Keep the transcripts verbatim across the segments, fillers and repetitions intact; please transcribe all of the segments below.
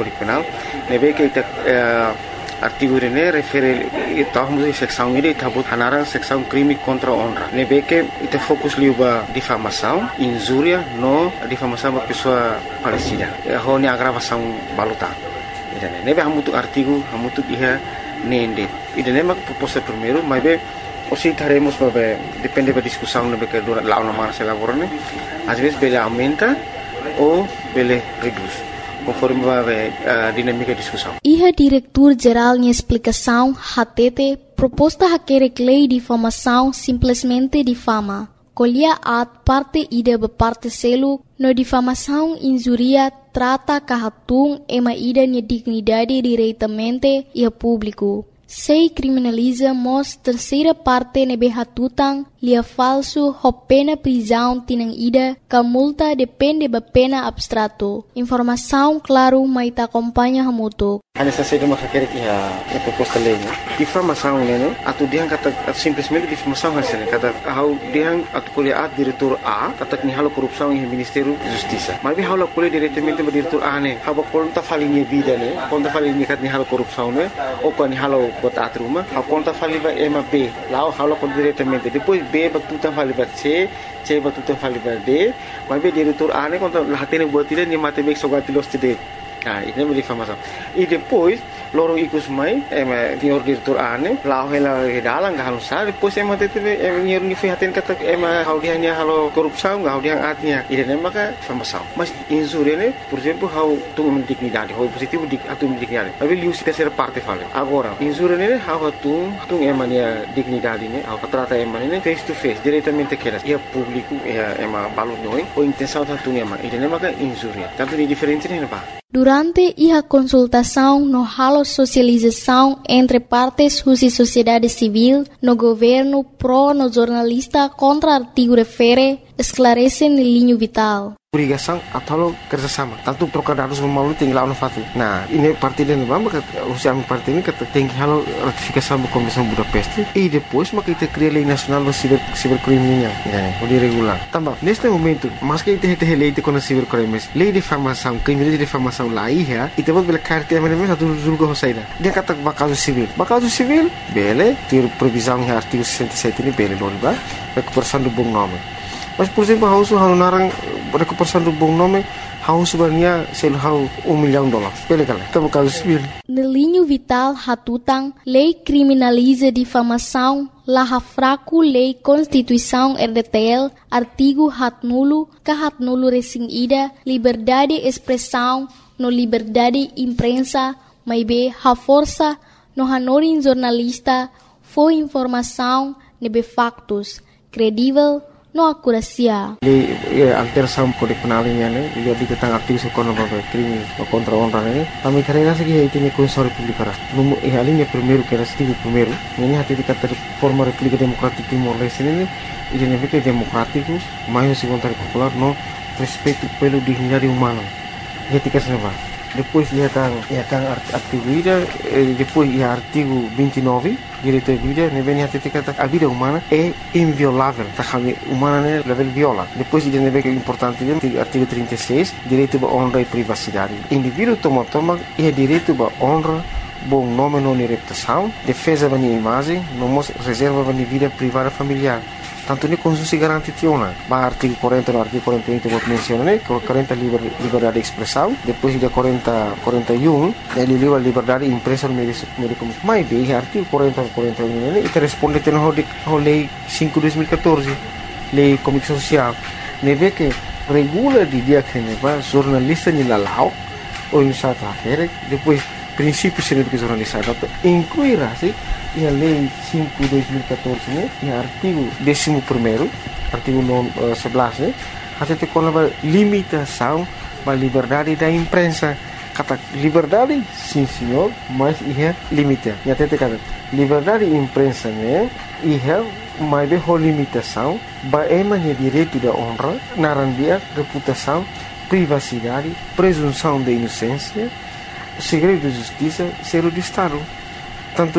Código Penal, nebe que ita artigo ini refere tahun itu seksão ini tabut hanaran seksão crime contra a honra. Nebe que ita fokus liuba difamação, injúria, no difamação da pessoa falecida. Hone agravação baluta. Ida nebe hamutu artigo hamutu iha nende. Ida nema proposta primeiro, mas be Osi estaremos para depende da discussão na que durante lá uma semana se elabora, né? Às vezes ele aumenta ou ele reduz, conforme vai a dinâmica da discussão. Iha diretor-geral em explicação, hatete proposta haquerek lei de difamação simplesmente difama. Colhia at parte ida beparte selu no difamação injuria trata kahatung ema ida ni dignidade diretamente ia público. Sei criminaliza mos terceira parte nebe hatutang lia falso ho pena prisão tinang ida ka multa depende ba pena abstrato. Informação claro mai ta acompanha hamuto. Ana sa sede makakere ki ha a proposta lei. Difamação né? Atu diang kata simplesmente difamação hasil kata how diang atu kuliah diretor A kata ni halo korupsão em Ministério da Justiça. Mas bi halo kuliah diretamente ba diretor A né. Haba konta falinha vida né. Konta falinha kat ni halo korupsão né. O ko ni halo botar truma, a conta faliva é uma B, lá o halo diretamente, depois B batuta faliva C, C batuta faliva D, mas B diretor A né conta lá tem botilha ni mate bem sogar tilos de. Ah, isso é uma difamação. E depois, lorong ikut mai, é senhor diretor A né, lá o ela dalang gak halusar, depois é uma teve é senhor ni fihaten kata é uma how dia ni halo korupsão, how dia atnya, isso é uma difamação. Mas injúria né, por exemplo, how tu dignidade, how positivo dik atu dignidade. Mas ele usa terceira parte fala. Agora, injúria né, how tu tu é mania dignidade né, how trata é mania face to face, diretamente que é público, é uma balão não, ou intenção tu é uma, isso é uma injúria. Tanto de diferente né, pá. Durante a consultação no halo socialização entre partes da sociedade civil, no governo pró no jornalista contra artigo refere, esclarece no linho vital. Obrigação atau kerjasama. Tanto trocar dados melalui tinggal no fatu. Nah, ini parti dan bamba usia parti ini kata tinggi halo ratifikasi Konvensi Budapest e depois maka kita cria lei nacional do ciber cibercrime ya, o regular. Tambah, neste momento, mas que kita tem lei de contra cibercrimes, lei de difamação, crime de difamação lá ia, e depois bela carta mas mesmo satu julgo hosaida. Dia kata bakal civil. Bakal civil, bele, ter previsão em artigo sessenta e sete ini bele non ba, recuperação do bom nome. Mas por exemplo, hausu halo narang recuperação do bom nome, hausu bania sel hau um milhão de dólares. Bele kala, tá bakal civil. No linho vital hatutang, lei criminaliza difamação, la fraco lei Constituição R D T L, artigo hat nulo, ka hat nulo resing ida, liberdade expressão, no liberdade imprensa, mai be ha força, no hanorin jornalista, foi informação, nebe factos, credível, no akurasia. Lei alteração Código Penal ini né, dia tentang artigo contra o crime contra a honra né. Kami karena segi itu ni Constituição Republicana. Número e a linha primeiro que era artigo primeiro, ini hati de kata forma República Democrática Timor-Leste né, ele não é democrático, mas se vontade popular no respeito pelo dignidade humana. Jadi kesana. Depois ia tang ia tang artigo ida, depois ia artigo vinte e nove, direito à vida, ne vem hati kata a vida humana é inviolável, tá kami humana né level viola. Depois ia ne vem que é importante artigo trinta e seis, direito à honra e privacidade. Indivíduo toma toma é direito à honra, bom nome não reputação, defesa da minha imagem, não reserva da minha vida privada familiar. Tanto ni konstitusi garanti tiona, ba artigo quarenta no artigo quarenta e um que menciona né, quarenta liber, liberdade de expressão, depois de quarenta, quarenta e um, ele liba liberdade de imprensa no meio de comunicação. Mas bem, artigo quarenta, quarenta e um, né, e responde a lei cinco de dois mil e catorze, lei de comunicação social, ne vê que regula de dia que ne va jornalista ni lalau, ou em sata akhir, depois princípio seria que jornalista, então incluirá-se e a lei cinco de dois mil e catorze, né, e artigo décimo primeiro, artigo sebelas, né, até tem uma limitação da liberdade da imprensa. Kata liberdade, sim senhor, mas é limita. E até tem kata liberdade de imprensa, né, e é uma limitação, ba emanya direito da honra, narandia, reputação, privacidade, presunção de inocência, segredo de justiça, zero de Estado. Tanto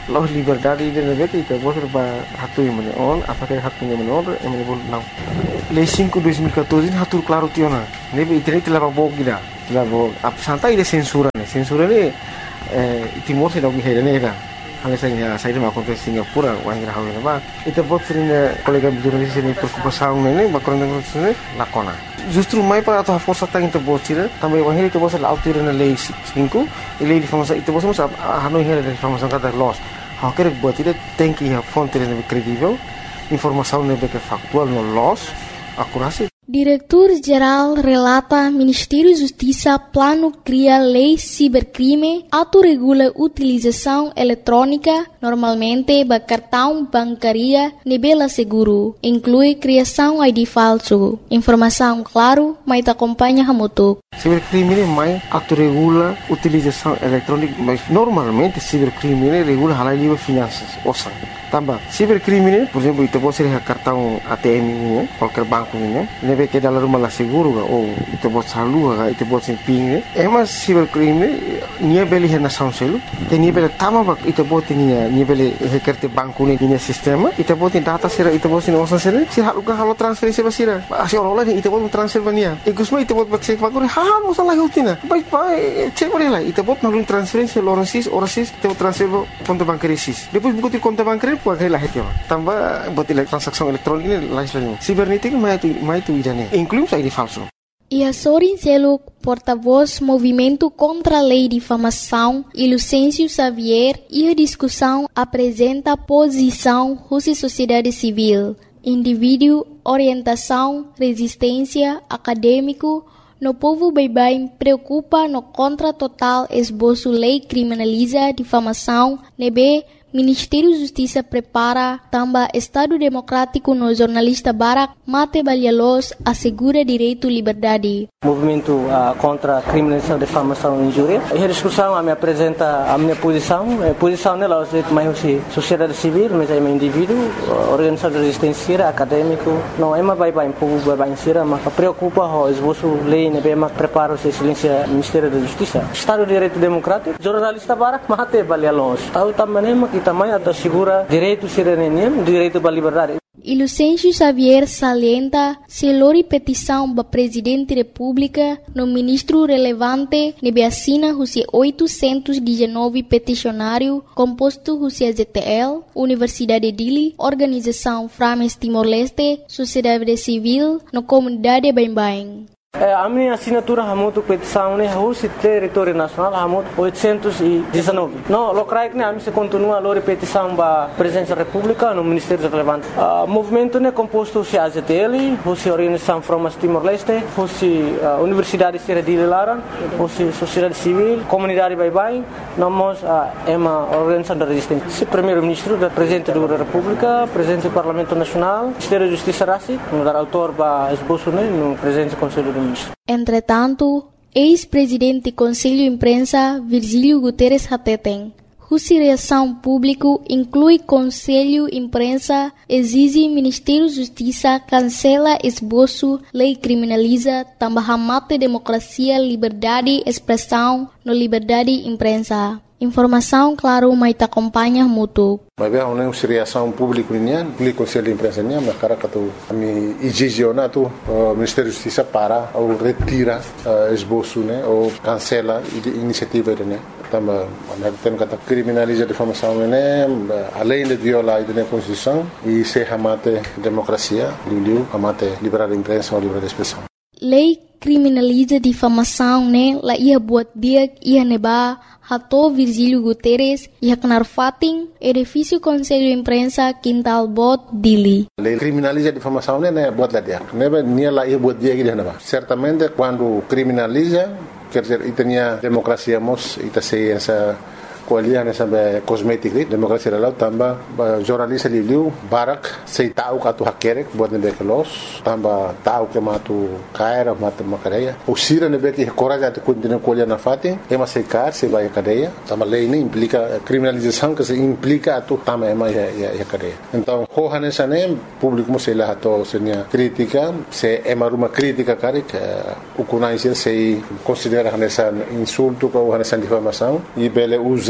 loh liberdade de negati ita bosar ba hatu yang on apa que hatu yang on e me bol não lei cinco de dois mil e quatorze hatu claro tiona nebe internet leva bog gida leva ap santa ide censura ne censura ne eh timor se dogi hera ne era hanya saya saya ma kontes Singapura wangira hawe ba ita bot sini kolega jurnalis ini preocupação ne ba korang ne lakona justru mai para atau força tang ita bot sira também wangira ita bot la autir na lei cinco e lei famosa ita bot sa hanu hera de famosa kata los ha quer bot ida tem que a fonte ne credível informação ne que factual no los akurasi. Diretor-Geral relata Ministério Justiça plano cria lei cibercrime, autorregula utilização eletrônica, normalmente ba cartão bancária nebela seguro, inclui criação I D falso. Informação claro, mas acompanha Hamutuk. Cibercrime mais autorregula utilização eletrônica, mas normalmente cibercrime regula halal livre finanças, ouçam. Tambah, cibercrime, por exemplo, itu pode ser cartão A T M ini, qualquer banco ini, nebe que dalam rumah lah seguro ga, ou itu pode salu ga, itu pode ser ping. Emas cibercrime, nia beli hena sound selu, te nia beli tama bak, itu pode nia nia beli hekerte banco ni nia sistema, itu pode data sira, itu pode nia osan sira, sira haluka halu transferensi basira, asy orang lain itu pode transfer bania. Ikusma itu pode cek bakure, ha, mosa lagi utina. Baik baik, cek boleh lah, itu pode nalun transferensi lorensis, orasis, itu transfer konto bancario sis. Depois buku konto bancario pakai lah itu, tambah buat transaksi elektronik ini lain sebagainya. Cibernética mais tu mais tu idane, inclui I D falso. E Sorin Seluk, porta-voz Movimento contra a Lei de Difamação, e Lucêncio Xavier, e a discussão apresenta posição Rússia Sociedade Civil, indivíduo, orientação, resistência, acadêmico. No povo bem-bem preocupa no contra total esboço lei criminaliza difamação, nebe Ministério da Justiça prepara também Estado Democrático no jornalista Barak Mate Balialos assegura direito e liberdade. Movimento uh, contra a criminalização, difamação e injúria. E a discussão a me apresenta a minha posição. A posição nela é mais sociedade civil, mas é um indivíduo, organização de resistência, acadêmico. Não é mais bem-bem, povo bem-bem, mas preocupa o esboço lei, né, bem mais prepara o silêncio Ministério da Justiça. Estado de Direito Democrático, jornalista Barak Mate Balialos. Tahu também que também assegura direito cidadania, direito à liberdade. E Lucêncio Xavier salienta se lori petição para Presidente da República no ministro relevante nebe assina os oitocentos e dezenove peticionário composto os Z T L, Universidade de Dili, Organização Frames Timor-Leste, Sociedade Civil, no Comunidade Bem-Bem. A minha assinatura é muito petição, né? O território nacional é muito oitocentos e dezenove. Não, locais que a minha continua a petição para a Presidência da República no Ministério Relevante. O movimento é composto de A Z T L, a Organização Frames Timor-Leste, a Universidade de Dili Laran, a Sociedade Civil, Comunidade Bem-Bem, nós é uma organização de resistência. O Primeiro-Ministro, o Presidente da República, o Presidente do Parlamento Nacional, o Ministério da Justiça Rassi, o autor para esboço no Presidente do Conselho do Entretanto, ex-presidente do Conselho de Imprensa, Virgílio Guterres Hateten, cuja reação pública inclui Conselho de Imprensa, exige Ministério da Justiça cancela esboço, lei criminaliza, também mata democracia, liberdade, expressão, no liberdade de imprensa. Informação, claro, mas te acompanha muito. Mas é uma reação pública nian, público Conselho de Imprensa nian, mas cara que tu me exige tu o Ministério da Justiça para ou retira esboço, né, ou cancela a iniciativa, né. Também, nós temos que criminalizar a difamação, né, além de violar a Constituição e se amate democracia, liu amate liberdade de imprensa ou liberdade de expressão. Lei criminaliza difamação, né, lá ia buat dia ia neba Hato Virgílio Guterres ia kenar fating edifício Conselho de Imprensa Quintal Bot Dili. Lei criminaliza a difamação, né, buat lá dia. Neba nia lá ia buat dia que neba. Certamente quando criminaliza, quer dizer, e tinha democracia mos e ta ciência kualian sampai kosmetik ni demokrasi lalu tambah jurnalis liu barak sei tahu katu hakerek buat nebe kelos tambah tahu ke matu kaira matu makaraya usira nebe ke coraja tu continua kualian na fati e mas sei kar se vai cadeia tambah lei ni implica criminalização que se implica tu tambah ema ya ya cadeia então hohan esane público sei lá to senia crítica se ema uma crítica karik ukunai se considera nessa insulto ou nessa difamação e bele usa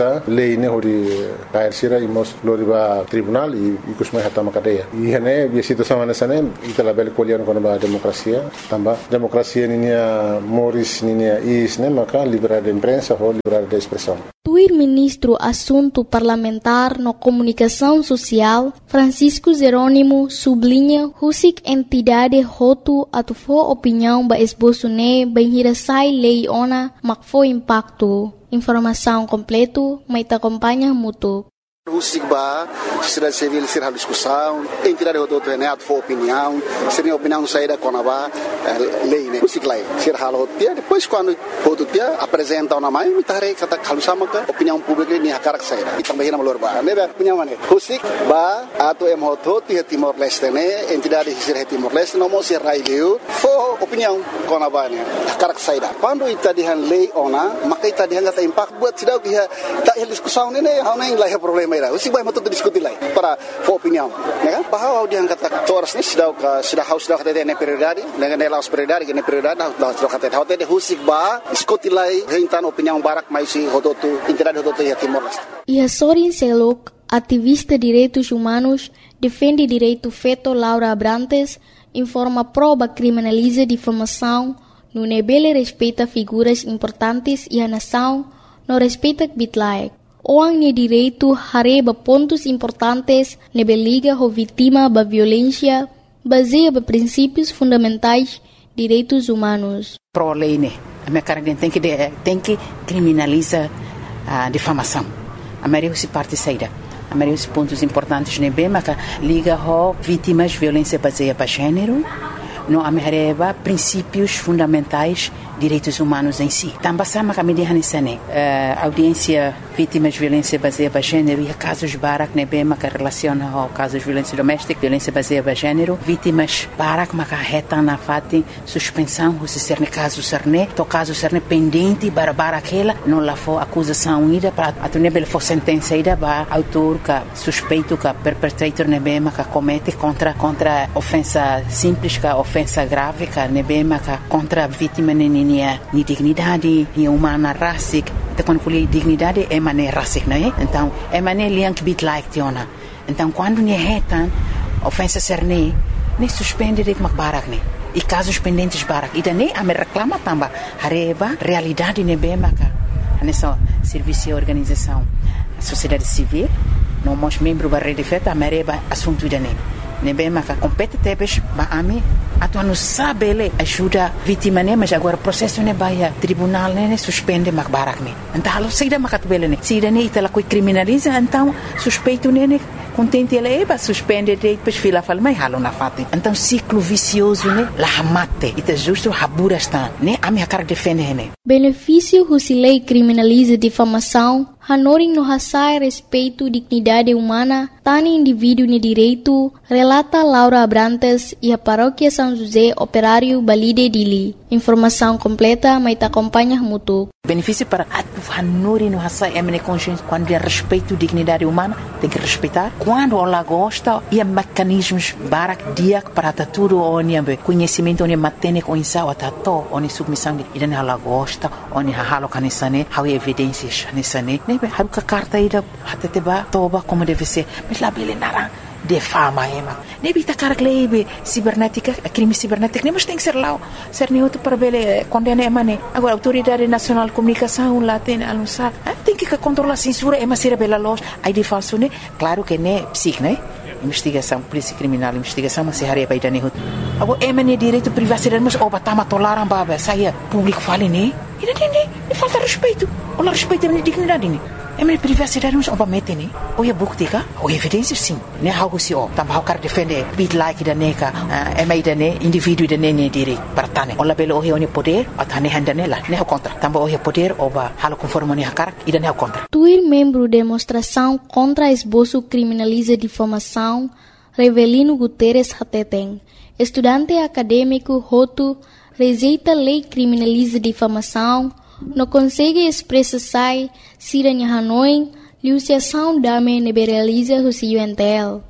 acusa lei ne hori kair sira imos loriba tribunal e ikus mai hatama cadeia e hene bi situação nesane itala bel kolian kono ba demokrasia tamba demokrasia ninia moris ninia is ne maka liberdade de imprensa ou liberdade de expressão. Tuir ministro Assunto Parlamentar no Comunicação Social, Francisco Jerônimo, sublinha husik entidade hotu atufo opinião ba esboço ne benhirasai lei ona makfo impacto. Informação completo, mai te acompanha mutu. Husik ba, sociedade civil ser a discussão, entidade rodoto é neto for opinião, seria opinião saída com a ba lei né, husik lá, ser halo dia depois quando rodo dia apresenta uma mãe, me tarei kata kalusama ka opinião pública ni hakarak saída, e também na melhor ba, né opinião né, husik ba ato em rodo dia Timor Leste né, entidade ser Timor Leste não mo ser raileu, for opinião com a ba né, hakarak saída. Quando ita dihan lei ona, maka ita dihan kata impact buat sidau dia tak diskusão né, hau nem lah problema o si vai matu discutir lá para for opinião né bahwa dia kata toras ni sudah sudah haus sudah kata ne prioridade dengan ne laos prioridade ne prioridade dah sudah kata hote de husik ba diskutir lá rentan opinião barak mais si hototu entidade hototu ya Timor Leste. E Sorin Selok, ativista de direitos humanos, defende direito feto Laura Abrantes, informa prova criminaliza difamação, no nebele respeita figuras importantes e a nação não respeita bitlaek. Orang ni direito hareba pontos importantes nebe liga ho vítima ba violência baseia ba princípios fundamentais direitos humanos. Pro lei né, a minha cara tem que tem que criminaliza a difamação. A maioria se parte saída. A maioria dos pontos importantes nebe maka liga ho vítimas violência baseia ba gênero. No amereba princípios fundamentais direitos humanos em si. Também sama kami dihanisane uh, audiência vítimas de violência baseada em gênero e casos barak nebe maka relaciona ao casos de violência doméstica, violência baseada em gênero, vítimas barak maka reta na fati suspensão se ser ne caso serne, to caso serne pendente para aquela não lá for acusação ida para atunebel for sentença ida ba autor ka suspeito ka perpetrator nebe maka comete contra contra ofensa simples ka ofensa grave ka nebe maka contra vítima nini ni dignidade, ni humana racic, então quando falei dignidade é maneira racic, não é? Então é maneira liang bit like tiona. Então quando ni retan ofensa serne, ni suspende de makbarak ni. E casos pendentes barak, e daí a me reclama tamba, hareba realidade ne bem maka. Nessa serviço e organização, sociedade civil, não mos membro da rede feta, a mereba assunto daí. Nebe maka competitebes ba ami atu não sabe ele ajuda vítima né mas agora processo ne baia tribunal né suspende mak barak né então alo sida makat bele né sida né itala coi criminaliza então suspeito né contente ele ba suspende depois fila fala mai halo na fati então ciclo vicioso né la mate ita justo habura está né ami hakar defende né benefício husilei criminaliza difamação hanoring no hasai respeito dignidade humana tani indivíduo ne direito relata Laura Abrantes e a paróquia São José Operário Balide Dili. Informação completa, mas te acompanha mutu. Benefício para a hanuri no hasai emene consciência quando é respeito dignidade humana tem que respeitar quando ela gosta e mecanismos barak dia para tudo onde conhecimento onde matene com insau atato onde submissão e dan ela gosta onde halo kanisane how evidências nisane nebe haruka carta ida hateteba toba como deve ser mas lá bele narang defama ema nebi takar klebe cibernética crime cibernético nem mas tem que ser lá ser neutro para bele condena emane agora autoridade nacional de comunicação lá tem anunciar tem que controlar censura ema ser bela loja aí de falso né claro que né psic né investigação polícia criminal investigação mas se haria para dane hut agora emane direito privacidade mas oba tama tolaram baba saia público fale né e não tem falta respeito ou respeito a dignidade né é minha privacidade mas oba mete né ou é bukti ka ou evidência sim né algo se ó também o cara defende bit like da neka é mais da né indivíduo da né direito para tane ou labelo o é poder atane handa né lá né o contra também o é poder oba halo conforme né cara e da né o contra tuir membro demonstração contra esboço criminaliza difamação Revelino Guterres Hateteng estudante acadêmico Roto rejeita lei criminaliza difamação não consegue expressar se a Hanoi liusiação dame neberaliza o cientel.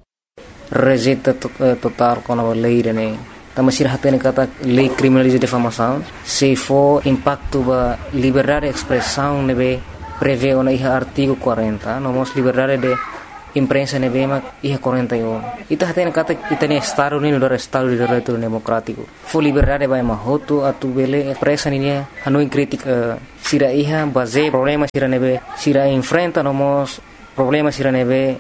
Rejeita total com a lei né. Tama sir hatene kata lei criminaliza difamação se for impacto ba liberdade de expressão nebe prevê ona iha artigo quarenta, nomos liberdade de imprensa nebema iha quarenta e um. Ita hatena kata itani estado ni no estado de direito democrático. Fo liberdade vai mahoto atu bele presa ni hanoi crítica sira iha base problema sira nebe sira enfrenta nomos problema sira nebe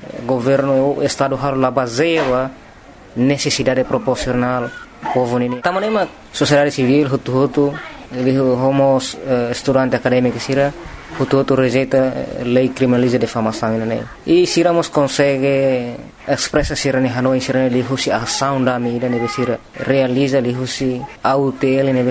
governo estado har la base wa necessidade proporcional povo ni. Tamanema sociedade civil hutu hutu ele homos uh, estudante acadêmico sira hutu hutu rejeita lei criminaliza difamação né. E siramos consegue expressa sira ni Hanoi sira ni husi ação da mídia ne sira realiza li husi autel ne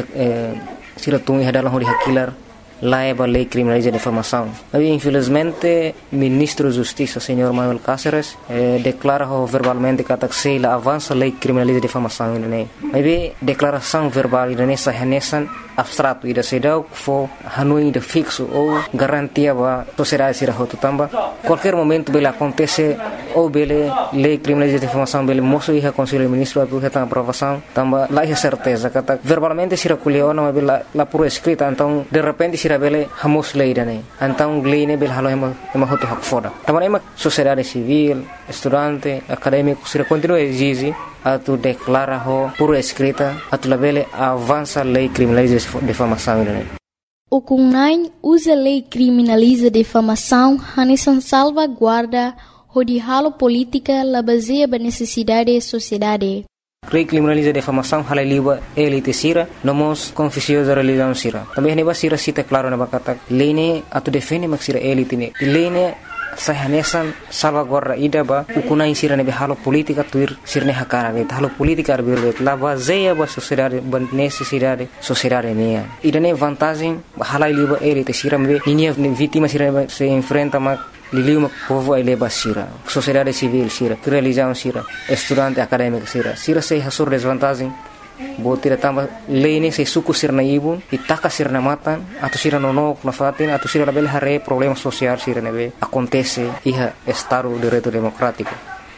sira tungi hadalah hori hakilar laiba lei criminaliza difamação. Mas infelizmente ministro da Justiça senhor Manuel Cáceres eh, declara verbalmente que se la avança lei criminaliza difamação né. Mas declaração verbal ne sahanesan abstrato ida sedau fo Hanoi de fixo ou garantia ba sociedade sira hotu tamba qualquer momento bela acontece ou bele lei criminaliza difamação bele moço iha conselho ministro abu heta aprovação tamba lá é certeza kata verbalmente sira kuliona mas bela la por escrita então de repente sira bele hamos lei dane então lei ne bele halo ema ema hotu hak foda tamba ema sociedade civil estudante acadêmico sira continua exige atu declara ho por escrita atu labele avança lei criminaliza difamação né. O Kunai usa lei criminaliza difamação hanesan salvaguarda de halo política la baseia ba necessidade da sociedade. Lei criminaliza difamação hala liba elite sira nomos confissões da religião sira. Também ne ba sira cita claro na bakata lei ne atu defende mak sira elite ne. Lei ne sahanesan salvaguarda ida ba ukunai sira ne halo politika tuir sirne hakara ne halo politika arbir la baseia ba sociedade ba necessidade sociedade ne ida ne vantagem hala liba elite sira me ninia vítima sira se enfrenta mak liliu povo ai leba sira sociedade civil sira religião sira estudante acadêmico sira sira se hasur desvantagem botira tamba lei se suku sirna ibun itaka sirna matan atau sira nonok na fatin atau sira label hare problema social sira nebe acontece iha estado de direito democrático.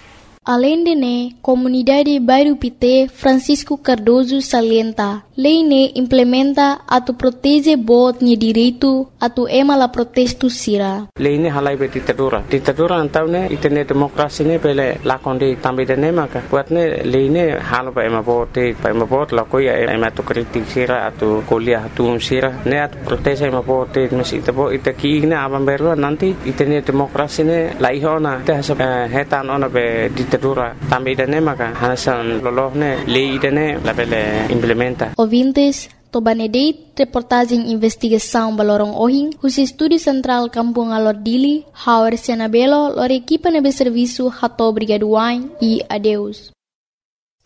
Além de ne, comunidade Bairro Pité Francisco Cardoso salienta, lei ne implementa atu protege bot ni direito atu ema la protesto sira. Lei ne halai be ditadura. Ditadura antau ne itene demokrasi ne pele lakonde tambe de ne maka. Buat ne lei ne halo ba ema bot ba ema bot la koya ema tu kritik sira atu kuliah atu sira ne atu protege ema bot mesi tabo itaki ne abam beru nanti itene demokrasi ne laihona te hasa hetan ona be ditadura tambe de ne maka hanasan lolohne lei de ne la pele implementa. Ouvintes, Tobanedeit, reportagem investigação balorong ohing, husi estúdio central Kampung Alordili, Hauer Senabelo, lor equipa nebe serviço Hato Brigaduain e adeus.